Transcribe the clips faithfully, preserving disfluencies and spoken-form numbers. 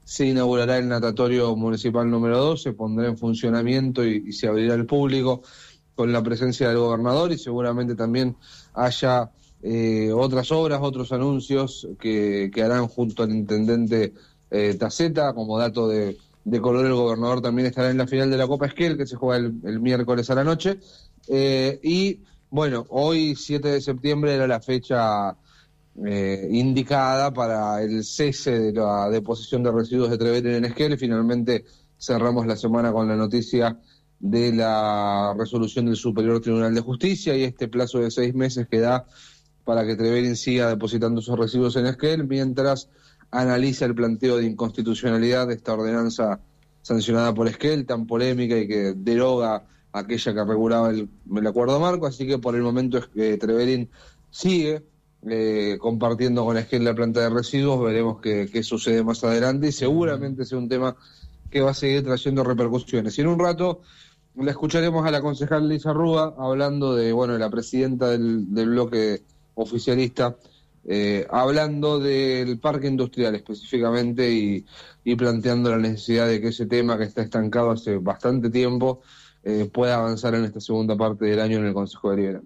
se inaugurará el natatorio municipal número dos, se pondrá en funcionamiento y, y se abrirá al público con la presencia del gobernador, y seguramente también haya eh, otras obras, otros anuncios que, que harán junto al intendente eh, Taceta. Como dato de, de color, el gobernador también estará en la final de la Copa Esquel, que se juega el, el miércoles a la noche. Eh, y bueno, hoy siete de septiembre era la fecha eh, indicada para el cese de la deposición de residuos de Trevelin en Esquel. Finalmente cerramos la semana con la noticia de la resolución del Superior Tribunal de Justicia y este plazo de seis meses que da para que Trevelin siga depositando sus residuos en Esquel mientras analiza el planteo de inconstitucionalidad de esta ordenanza sancionada por Esquel, tan polémica y que deroga aquella que regulaba el, el acuerdo marco. Así que por el momento es que Trevelin sigue eh, compartiendo con Esquel la planta de residuos. Veremos qué, qué sucede más adelante y seguramente sea un tema que va a seguir trayendo repercusiones. Y en un rato la escucharemos a la concejal Lisa Rúa hablando de, bueno, la presidenta del, del bloque oficialista, eh, hablando del parque industrial específicamente y, y planteando la necesidad de que ese tema que está estancado hace bastante tiempo eh, pueda avanzar en esta segunda parte del año en el Consejo Deliberante.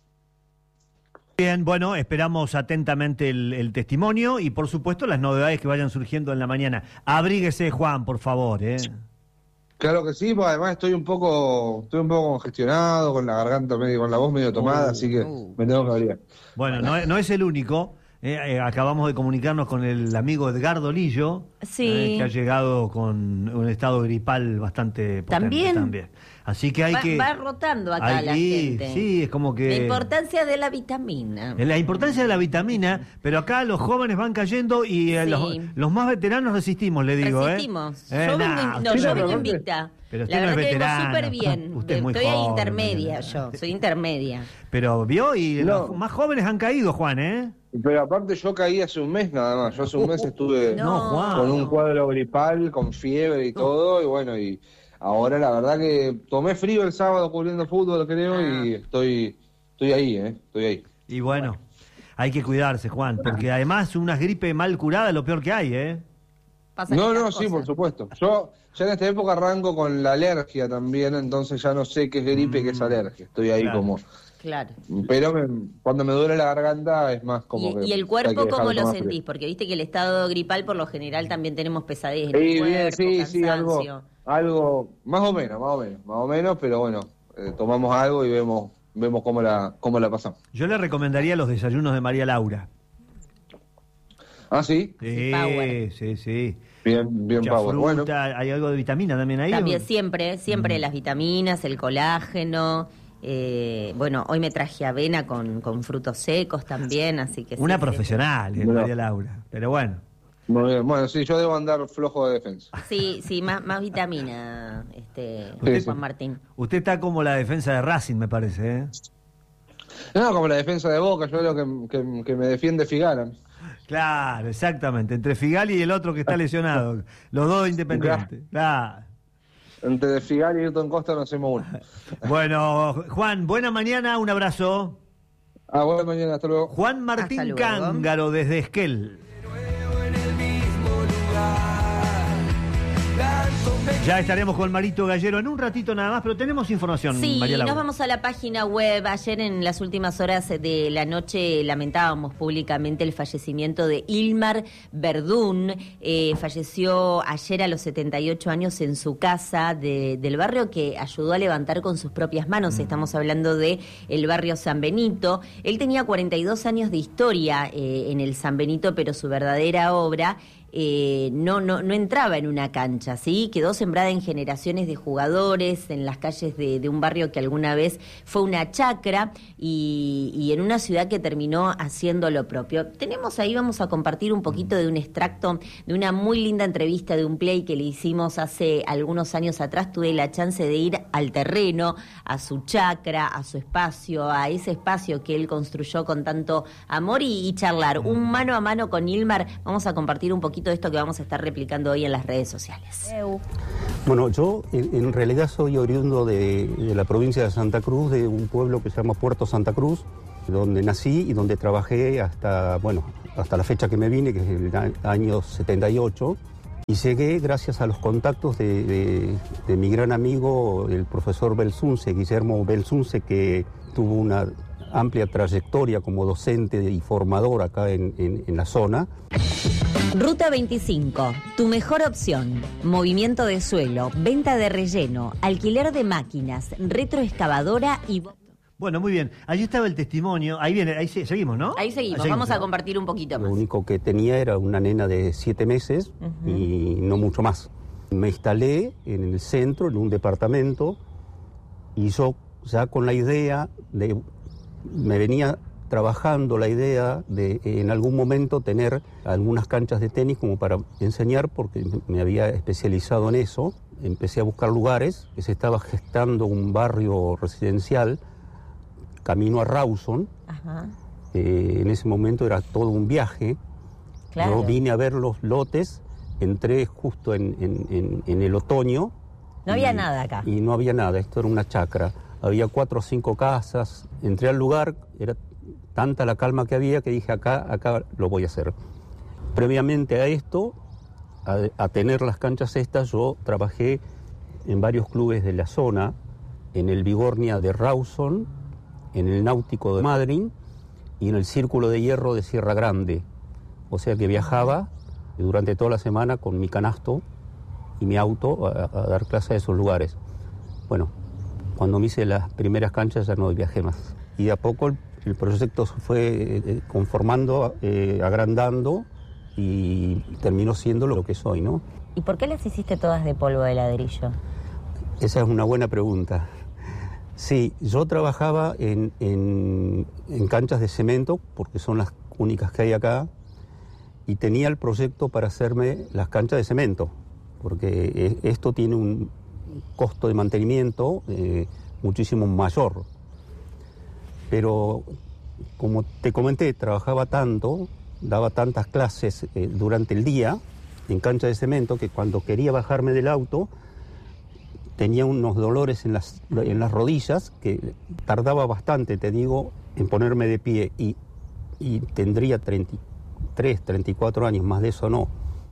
Bien, bueno, esperamos atentamente el, el testimonio y por supuesto las novedades que vayan surgiendo en la mañana. Abríguese, Juan, por favor, ¿eh? Claro que sí, pues además estoy un poco estoy un poco congestionado, con la garganta medio, con la voz medio tomada, uh, así que uh. me tengo que abrir. Bueno, no, no es el único. Eh, eh, acabamos de comunicarnos con el amigo Edgardo Lillo, sí. eh, que ha llegado con un estado gripal bastante potente también. también. Así que hay va, que... Va rotando acá ahí, la gente. Sí, es como que... La importancia de la vitamina. La importancia de la vitamina, pero acá los jóvenes van cayendo y eh, sí. los, los más veteranos resistimos, le digo. Resistimos. ¿eh? Yo, eh, vengo, nah, no, yo vengo invicta. Pero la verdad no es que veterano. vengo súper bien. Usted es muy Estoy joven, ahí intermedia no. yo, soy intermedia. Pero vio, y no. los más jóvenes han caído, Juan, ¿eh? Pero aparte yo caí hace un mes nada más. Yo hace un mes estuve no, Juan, con un cuadro gripal, con fiebre y todo, y bueno, y ahora la verdad que tomé frío el sábado cubriendo fútbol, creo, ah. y estoy estoy ahí, ¿eh? Estoy ahí. Y bueno, hay que cuidarse, Juan, porque además una gripe mal curada es lo peor que hay, ¿eh? No, no, sí, por supuesto. Yo ya en esta época arranco con la alergia también, entonces ya no sé qué es gripe y mm, qué es alergia. Estoy ahí claro. como... Claro. Pero me, cuando me duele la garganta es más como ¿Y, que... ¿Y el cuerpo cómo lo sentís? Frío. Porque viste que el estado gripal por lo general también tenemos pesadez en sí, el cuerpo, bien, sí, cansancio. sí, algo, algo más o menos, más o menos, más o menos, pero bueno, eh, tomamos algo y vemos vemos cómo la cómo la pasamos. Yo le recomendaría los desayunos de María Laura. ¿Ah, sí? Sí, Power. sí, sí. Bien, bien Mucha power. Fruta, bueno. ¿hay algo de vitamina también ahí? También, siempre, siempre mm. las vitaminas, el colágeno. Eh, bueno, hoy me traje avena con, con frutos secos también, así que... Una sí, profesional, sí. Eh, María Laura, pero bueno. Muy bien, bueno, sí, yo debo andar flojo de defensa. Sí, sí, más, más vitamina, este, Usted, Juan Martín. Usted está como la defensa de Racing, me parece, ¿eh? No, como la defensa de Boca, yo lo que, que, que me defiende Figara. Claro, exactamente, entre Figali y el otro que está lesionado, los dos independientes, claro. Entre Figali y Newton Costa no hacemos uno. Bueno, Juan, buena mañana, un abrazo. Ah, buena mañana, hasta luego. Juan Martín Cángaro desde Esquel. Ya estaremos con Marito Gallero en un ratito nada más, pero tenemos información, sí, María Laura. Nos vamos a la página web. Ayer en las últimas horas de la noche lamentábamos públicamente el fallecimiento de Ilmar Verdún. Eh, falleció ayer a los setenta y ocho años en su casa de, del barrio que ayudó a levantar con sus propias manos. Mm. Estamos hablando de el barrio San Benito. Él tenía cuarenta y dos años de historia eh, en el San Benito, pero su verdadera obra... Eh, no, no, no entraba en una cancha, ¿sí? Quedó sembrada en generaciones de jugadores, en las calles de, de un barrio que alguna vez fue una chacra y, y en una ciudad que terminó haciendo lo propio. Tenemos ahí, vamos a compartir un poquito de un extracto de una muy linda entrevista de un play que le hicimos hace algunos años atrás. Tuve la chance de ir al terreno, a su chacra, a su espacio, a ese espacio que él construyó con tanto amor y, y charlar un mano a mano con Ilmar. Vamos a compartir un poquito de esto que vamos a estar replicando hoy en las redes sociales. Bueno, yo en, en realidad soy oriundo de, de la provincia de Santa Cruz, de un pueblo que se llama Puerto Santa Cruz, donde nací y donde trabajé hasta, bueno, hasta la fecha que me vine, que es el año setenta y ocho. Y llegué gracias a los contactos de, de, de mi gran amigo, el profesor Belsunce, Guillermo Belsunce, que tuvo una amplia trayectoria como docente y formador acá en, en, en la zona. Ruta veinticinco, tu mejor opción. Movimiento de suelo, venta de relleno, alquiler de máquinas, retroexcavadora y... Bueno, muy bien. Allí estaba el testimonio. Ahí viene, ahí seguimos, ¿no? Ahí seguimos. Ahí seguimos Vamos ¿no? a compartir un poquito más. Lo único que tenía era una nena de siete meses uh-huh. y no mucho más. Me instalé en el centro, en un departamento, y yo ya con la idea de... Me venía trabajando la idea de en algún momento tener algunas canchas de tenis como para enseñar, porque me había especializado en eso. Empecé a buscar lugares, se estaba gestando un barrio residencial camino a Rawson. Ajá. Eh, en ese momento era todo un viaje. Claro. Yo vine a ver los lotes, entré justo en, en, en, en el otoño. No y, había nada acá. Y no había nada, esto era una chacra. Había cuatro o cinco casas, entré al lugar, era tanta la calma que había que dije acá, acá lo voy a hacer. Previamente a esto, a, a tener las canchas estas, yo trabajé en varios clubes de la zona, en el Vigornia de Rawson, en el Náutico de Madryn y en el Círculo de Hierro de Sierra Grande. O sea que viajaba durante toda la semana con mi canasto y mi auto a, a dar clases a esos lugares. Bueno, cuando me hice las primeras canchas ya no viajé más. Y de a poco el, el proyecto se fue eh, conformando, eh, agrandando y terminó siendo lo que soy, ¿no? ¿Y por qué las hiciste todas de polvo de ladrillo? Esa es una buena pregunta. Sí, yo trabajaba en, en, en canchas de cemento, porque son las únicas que hay acá, y tenía el proyecto para hacerme las canchas de cemento, porque esto tiene un costo de mantenimiento eh, muchísimo mayor. Pero, como te comenté, trabajaba tanto, daba tantas clases eh, durante el día en cancha de cemento, que cuando quería bajarme del auto tenía unos dolores en las, en las rodillas que tardaba bastante, te digo, en ponerme de pie, y, y tendría treinta y tres, treinta y cuatro años, más de eso no.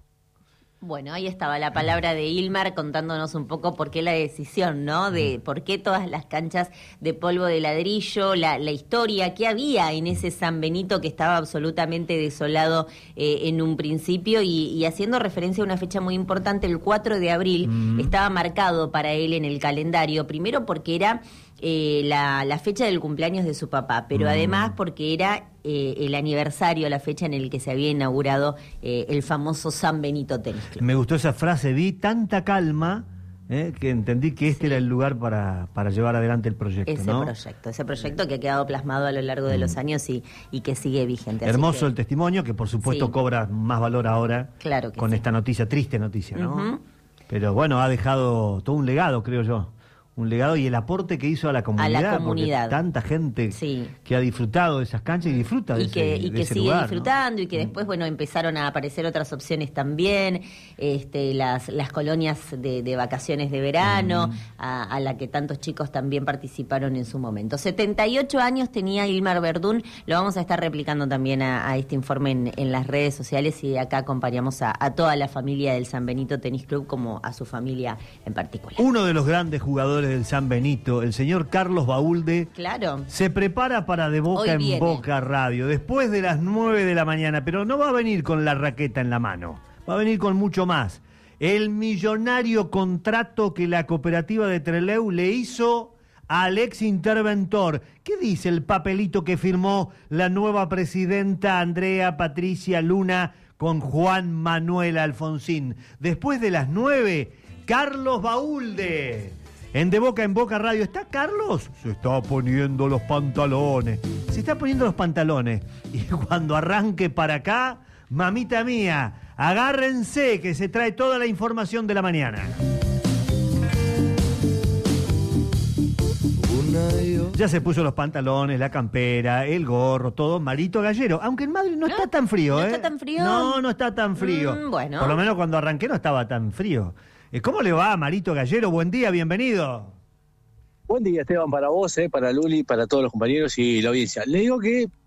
Bueno, ahí estaba la palabra de Ilmar contándonos un poco por qué la decisión, ¿no? De por qué todas las canchas de polvo de ladrillo, la, la historia que había en ese San Benito que estaba absolutamente desolado eh, en un principio y, y haciendo referencia a una fecha muy importante, el cuatro de abril, mm. estaba marcado para él en el calendario, primero porque era eh, la, la fecha del cumpleaños de su papá, pero mm. además porque era eh, el aniversario, la fecha en el que se había inaugurado eh, el famoso San Benito Tenis Club. Me gustó esa frase, vi tanta calma eh, que entendí que este sí. era el lugar para, para llevar adelante el proyecto. Ese ¿no? proyecto, ese proyecto que ha quedado plasmado a lo largo de mm. los años y, y que sigue vigente. Hermoso que, el testimonio, que por supuesto sí. cobra más valor ahora claro que con sí. esta noticia, triste noticia, ¿no? Uh-huh. Pero bueno, ha dejado todo un legado, creo yo. Un legado y el aporte que hizo a la comunidad. A la comunidad. Tanta gente sí. que ha disfrutado de esas canchas y disfruta de y que, ese, y de que ese sigue lugar, disfrutando, ¿no? y que después, bueno, empezaron a aparecer otras opciones también, este, las, las colonias de, de vacaciones de verano, mm. a, a la que tantos chicos también participaron en su momento. setenta y ocho años tenía Ilmar Verdún, lo vamos a estar replicando también a, a este informe en, en las redes sociales, y acá acompañamos a, a toda la familia del San Benito Tenis Club, como a su familia en particular. Uno de los grandes jugadores del San Benito, el señor Carlos Baulde, claro. se prepara para De Boca Hoy en viene. Boca Radio, después de las nueve de la mañana, pero no va a venir con la raqueta en la mano, va a venir con mucho más. El millonario contrato que la cooperativa de Trelew le hizo al ex interventor. ¿Qué dice el papelito que firmó la nueva presidenta Andrea Patricia Luna con Juan Manuel Alfonsín? Después de las nueve, Carlos Baulde. En De Boca en Boca Radio. ¿Está Carlos? Se está poniendo los pantalones. Se está poniendo los pantalones. Y cuando arranque para acá, mamita mía, agárrense que se trae toda la información de la mañana. Ya se puso los pantalones, la campera, el gorro, todo. Marito Gallero. Aunque en Madrid no, no está tan frío, ¿no ¿eh? ¿No está tan frío? No, no está tan frío. Mm, bueno. Por lo menos cuando arranqué no estaba tan frío. ¿Cómo le va, Marito Gallero? Buen día, bienvenido. Buen día, Esteban, para vos, eh, para Luli, para todos los compañeros y la audiencia. Le digo que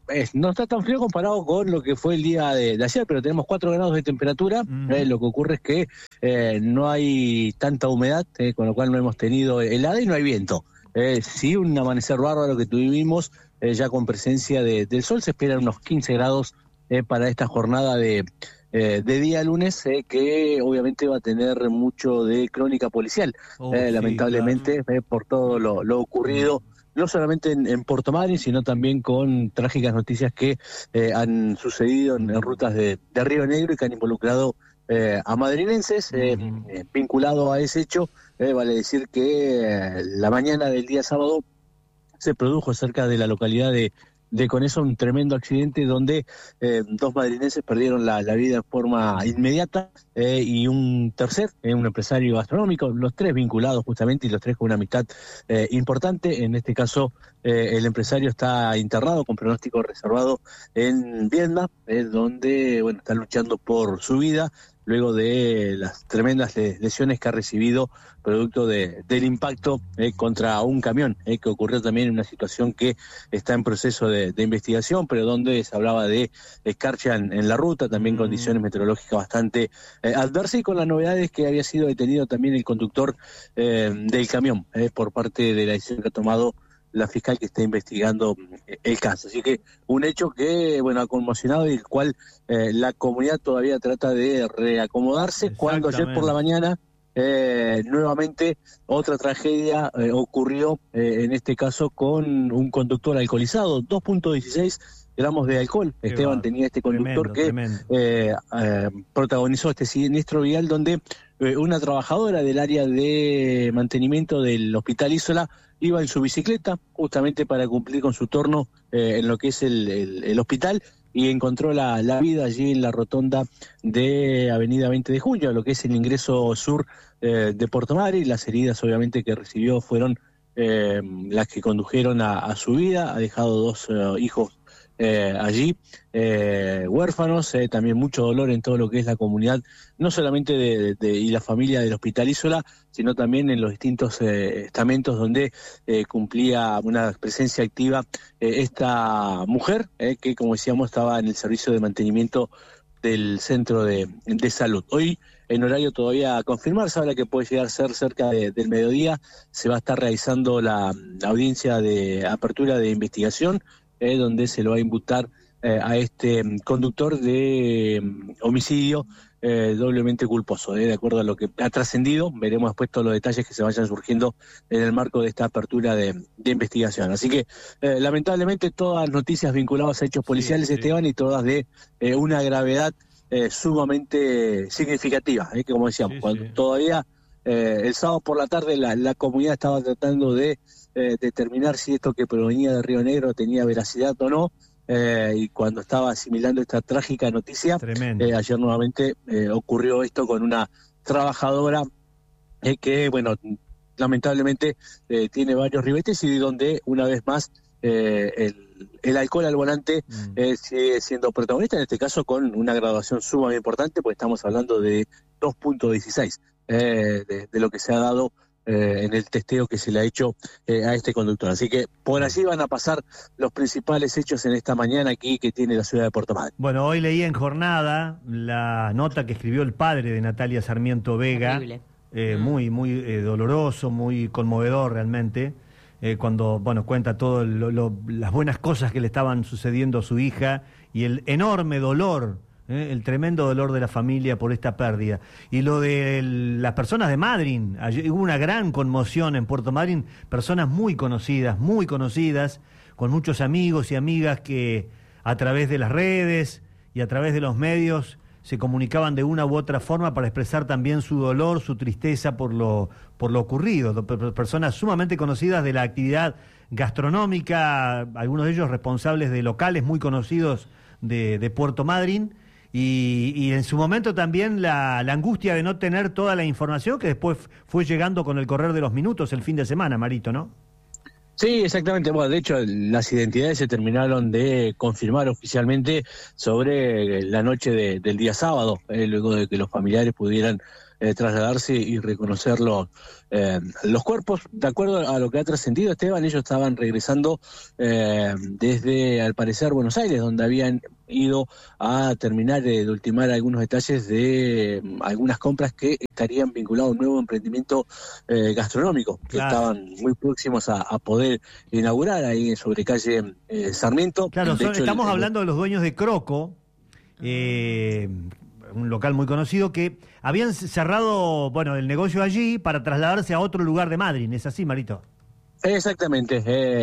eh, no está tan frío comparado con lo que fue el día de, de ayer, pero tenemos cuatro grados de temperatura. Mm. Eh, lo que ocurre es que eh, no hay tanta humedad, eh, con lo cual no hemos tenido helada y no hay viento. Eh, sí, un amanecer bárbaro que tuvimos, eh, ya con presencia de, del sol. Se esperan unos quince grados eh, para esta jornada de, eh, de día lunes, eh, que obviamente va a tener mucho de crónica policial, oh, eh, sí, lamentablemente, claro. eh, por todo lo, lo ocurrido. Mm. No solamente en, en Puerto Madryn, sino también con trágicas noticias que eh, han sucedido en, en rutas de, de Río Negro y que han involucrado eh, a madrinenses. Eh, uh-huh. eh, vinculado a ese hecho, eh, vale decir que eh, la mañana del día sábado se produjo cerca de la localidad de de Conesa un tremendo accidente donde eh, dos madrinenses perdieron la, la vida en forma inmediata, eh, y un tercer, eh, un empresario gastronómico, los tres vinculados justamente y los tres con una amistad eh, importante. En este caso, eh, el empresario está internado con pronóstico reservado en Viedma, eh, donde bueno, está luchando por su vida luego de las tremendas lesiones que ha recibido producto de, del impacto eh, contra un camión, eh, que ocurrió también en una situación que está en proceso de, de investigación, pero donde se hablaba de escarcha en, en la ruta, también mm. condiciones meteorológicas bastante eh, adversas, y con las novedades que había sido detenido también el conductor eh, del camión, eh, por parte de la decisión que ha tomado la fiscal que está investigando el caso. Así que un hecho que, bueno, ha conmocionado y el cual eh, la comunidad todavía trata de reacomodarse, cuando ayer por la mañana eh, nuevamente otra tragedia eh, ocurrió, eh, en este caso con un conductor alcoholizado, dos punto dieciséis gramos de alcohol. Qué Esteban va. tenía este conductor tremendo, que tremendo. Eh, eh, protagonizó este siniestro vial donde eh, una trabajadora del área de mantenimiento del Hospital Isola iba en su bicicleta justamente para cumplir con su turno eh, en lo que es el, el, el hospital, y encontró la, la vida allí en la rotonda de Avenida veinte de Junio, lo que es el ingreso sur eh, de Puerto Madryn. Las heridas obviamente que recibió fueron eh, las que condujeron a, a su vida. Ha dejado dos uh, hijos Eh, allí, eh, huérfanos, eh, también mucho dolor en todo lo que es la comunidad, no solamente de, de, de, y la familia del Hospital Isola, sino también en los distintos eh, estamentos donde eh, cumplía una presencia activa eh, esta mujer, eh, que como decíamos estaba en el servicio de mantenimiento del centro de, de salud. Hoy, en horario todavía a confirmar, se habla que puede llegar a ser cerca de, del mediodía, se va a estar realizando la, la audiencia de apertura de investigación, Eh, donde se lo va a imputar eh, a este um, conductor de um, homicidio eh, doblemente culposo, eh, de acuerdo a lo que ha trascendido. Veremos después todos los detalles que se vayan surgiendo en el marco de esta apertura de, de investigación. Así que, eh, lamentablemente, todas noticias vinculadas a hechos policiales, sí, sí. Esteban, y todas de eh, una gravedad eh, sumamente significativa, eh, que como decíamos, sí, cuando sí. todavía eh, el sábado por la tarde la, la comunidad estaba tratando de Eh, determinar si esto que provenía de Río Negro tenía veracidad o no, eh, y cuando estaba asimilando esta trágica noticia, eh, ayer nuevamente eh, ocurrió esto con una trabajadora eh, que, bueno, lamentablemente eh, tiene varios ribetes, y donde una vez más eh, el, el alcohol al volante mm. eh, sigue siendo protagonista, en este caso con una graduación sumamente importante, porque estamos hablando de dos punto dieciséis eh, de, de lo que se ha dado Eh, en el testeo que se le ha hecho eh, a este conductor. Así que por allí van a pasar los principales hechos en esta mañana aquí que tiene la ciudad de Puerto Madryn. Bueno, hoy leí en Jornada la nota que escribió el padre de Natalia Sarmiento Vega, eh, mm. muy, muy eh, doloroso, muy conmovedor realmente, eh, cuando, bueno, cuenta todas las buenas cosas que le estaban sucediendo a su hija y el enorme dolor, Eh, el tremendo dolor de la familia por esta pérdida. Y lo de el, las personas de Madryn, allí hubo una gran conmoción en Puerto Madryn, personas muy conocidas, muy conocidas, con muchos amigos y amigas que a través de las redes y a través de los medios se comunicaban de una u otra forma para expresar también su dolor, su tristeza por lo, por lo ocurrido. Personas sumamente conocidas de la actividad gastronómica, algunos de ellos responsables de locales muy conocidos de, de Puerto Madryn. Y, y en su momento también la, la angustia de no tener toda la información que después fue llegando con el correr de los minutos el fin de semana, Marito, ¿no? Sí, exactamente. Bueno, de hecho, las identidades se terminaron de confirmar oficialmente sobre la noche de, del día sábado, eh, luego de que los familiares pudieran eh, trasladarse y reconocer los, eh, los cuerpos. De acuerdo a lo que ha trascendido, Esteban, ellos estaban regresando eh, desde, al parecer, Buenos Aires, donde habían ido a terminar de, de ultimar algunos detalles de um, algunas compras que estarían vinculados a un nuevo emprendimiento eh, gastronómico, que claro. estaban muy próximos a, a poder inaugurar ahí sobre calle eh, Sarmiento. Claro, son, hecho, estamos el, hablando de los dueños de Croco, eh, un local muy conocido, que habían cerrado, bueno, el negocio allí para trasladarse a otro lugar de Madrid. ¿Es así, Marito? Exactamente,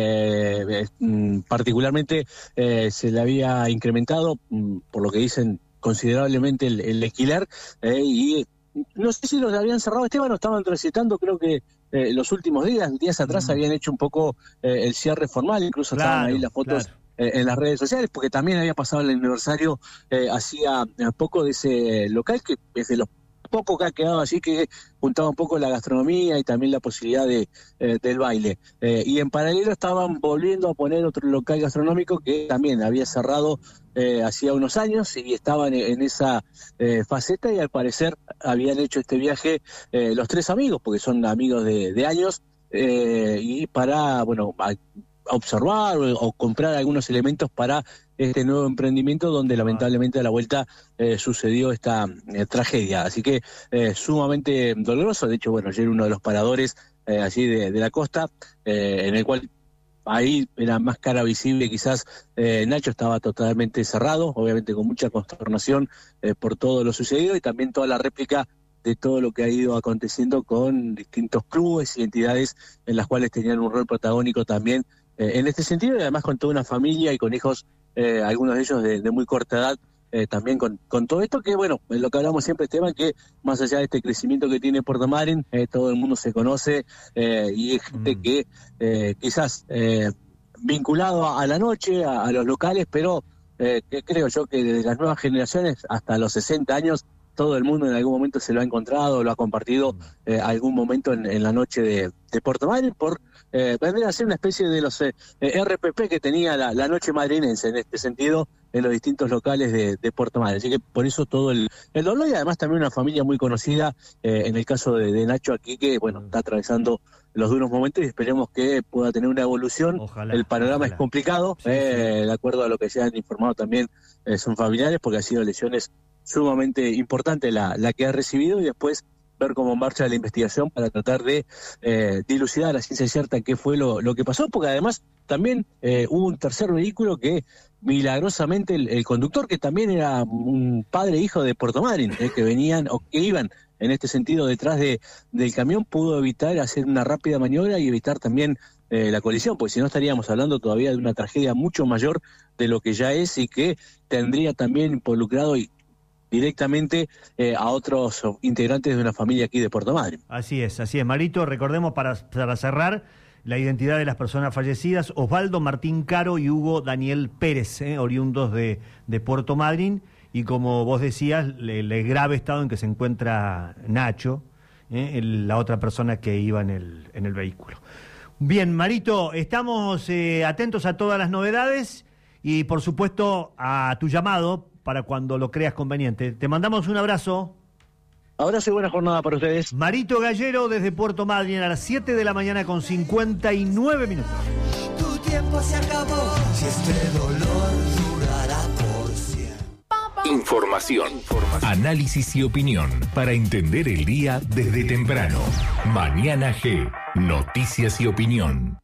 eh, eh, particularmente eh, se le había incrementado, por lo que dicen, considerablemente el, el alquiler, eh, y no sé si los habían cerrado, Esteban, o estaban transitando, creo que eh, los últimos días, días atrás mm. habían hecho un poco eh, el cierre formal, incluso claro, estaban ahí las fotos claro. eh, en las redes sociales, porque también había pasado el aniversario eh, hacía poco de ese local, que es de los poco que ha quedado así, que juntaba un poco la gastronomía y también la posibilidad de eh, del baile. Eh, y en paralelo estaban volviendo a poner otro local gastronómico que también había cerrado eh, hacía unos años y estaban en, en esa eh, faceta, y al parecer habían hecho este viaje eh, los tres amigos, porque son amigos de, de años, eh, y para, bueno, a, observar o, o comprar algunos elementos para este nuevo emprendimiento donde lamentablemente a la vuelta eh, sucedió esta eh, tragedia. Así que eh, sumamente doloroso. De hecho, bueno, ayer uno de los paradores eh, allí de, de la costa, eh, en el cual ahí era más cara visible quizás, eh, Nacho estaba totalmente cerrado, obviamente con mucha consternación eh, por todo lo sucedido, y también toda la réplica de todo lo que ha ido aconteciendo con distintos clubes y entidades en las cuales tenían un rol protagónico también eh, en este sentido, y además con toda una familia y con hijos, eh, algunos de ellos de, de muy corta edad, eh, también con, con todo esto que, bueno, lo que hablamos siempre, Esteban, que más allá de este crecimiento que tiene Puerto Madryn, eh, todo el mundo se conoce, eh, y es gente mm. que eh, quizás eh, vinculado a, a la noche, a, a los locales, pero eh, que creo yo que desde las nuevas generaciones hasta los sesenta años, todo el mundo en algún momento se lo ha encontrado, lo ha compartido eh, algún momento en, en la noche de, de Puerto Madryn, por eh, vendría a ser una especie de los eh, R P P que tenía la, la noche madrinense en este sentido, en los distintos locales de, de Puerto Madryn. Así que por eso todo el, el dolor, y además también una familia muy conocida, eh, en el caso de, de Nacho aquí, que bueno, está atravesando los duros momentos, y esperemos que pueda tener una evolución. Ojalá, el panorama ojalá. Es complicado, sí, eh, sí. de acuerdo a lo que se han informado también eh, son familiares, porque han sido lesiones sumamente importante la, la que ha recibido, y después ver cómo marcha la investigación para tratar de eh, dilucidar a la ciencia cierta qué fue lo, lo que pasó, porque además también eh, hubo un tercer vehículo que milagrosamente el, el conductor, que también era un padre e hijo de Puerto Madryn, eh, que venían o que iban en este sentido detrás de del camión, pudo evitar hacer una rápida maniobra y evitar también eh, la colisión, porque si no estaríamos hablando todavía de una tragedia mucho mayor de lo que ya es, y que tendría también involucrado y directamente eh, a otros integrantes de una familia aquí de Puerto Madryn. Así es, así es. Marito, recordemos para, para cerrar la identidad de las personas fallecidas: Osvaldo Martín Caro y Hugo Daniel Pérez, eh, oriundos de, de Puerto Madryn, y como vos decías, el, el grave estado en que se encuentra Nacho, eh, el, la otra persona que iba en el, en el vehículo. Bien, Marito, estamos eh, atentos a todas las novedades y por supuesto a tu llamado para cuando lo creas conveniente. Te mandamos un abrazo. Abrazo y buena jornada para ustedes. Marito Gallero desde Puerto Madryn a las siete de la mañana con cincuenta y nueve minutos. Tu tiempo se acabó, si este dolor durará por siempre. Información, análisis y opinión para entender el día desde temprano. Mañana G, noticias y opinión.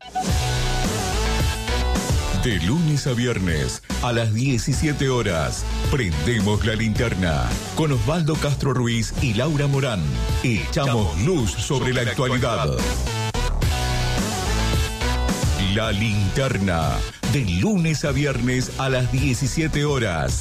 De lunes a viernes, a las diecisiete horas, prendemos la linterna con Osvaldo Castro Ruiz y Laura Morán. Echamos luz sobre la actualidad. La linterna, de lunes a viernes a las diecisiete horas.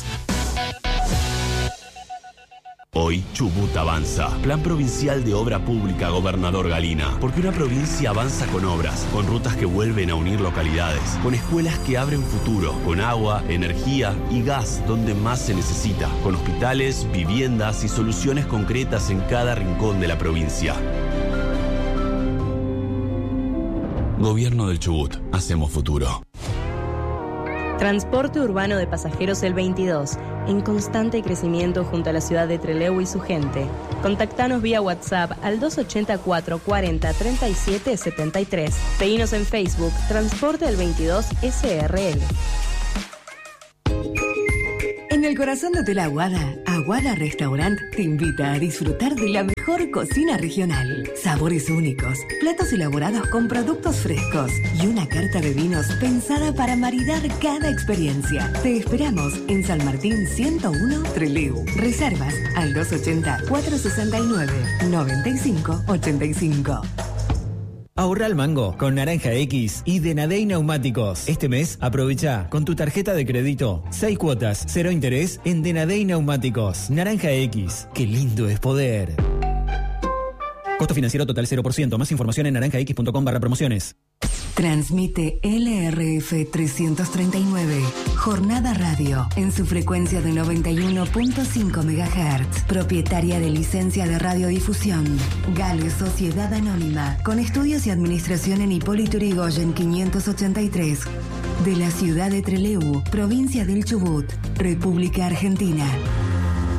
Hoy, Chubut avanza. Plan Provincial de Obra Pública, Gobernador Galina. Porque una provincia avanza con obras, con rutas que vuelven a unir localidades, con escuelas que abren futuro, con agua, energía y gas donde más se necesita, con hospitales, viviendas y soluciones concretas en cada rincón de la provincia. Gobierno del Chubut. Hacemos futuro. Transporte urbano de pasajeros El veintidós, en constante crecimiento junto a la ciudad de Trelew y su gente. Contactanos vía WhatsApp al dos ochenta, cuatro cuarenta, treinta y siete setenta y tres. Seguinos en Facebook, Transporte El veintidós S R L. En el corazón de Hotel Aguada, Aguada Restaurant te invita a disfrutar de la mejor cocina regional. Sabores únicos, platos elaborados con productos frescos y una carta de vinos pensada para maridar cada experiencia. Te esperamos en San Martín ciento uno, Trelew. Reservas al dos ochenta, cuatro sesenta y nueve, noventa y cinco ochenta y cinco. Ahorra al mango con Naranja X y Denadey Neumáticos. Este mes aprovecha con tu tarjeta de crédito seis cuotas, cero interés en Denadey Neumáticos. Naranja X, qué lindo es poder. Costo financiero total cero por ciento. Más información en naranjax.com barra promociones. Transmite L R F trescientos treinta y nueve, Jornada Radio, en su frecuencia de noventa y uno punto cinco megahertz. Propietaria de licencia de radiodifusión. Gale Sociedad Anónima, con estudios y administración en Hipólito Yrigoyen quinientos ochenta y tres. De la ciudad de Trelew, provincia del Chubut, República Argentina.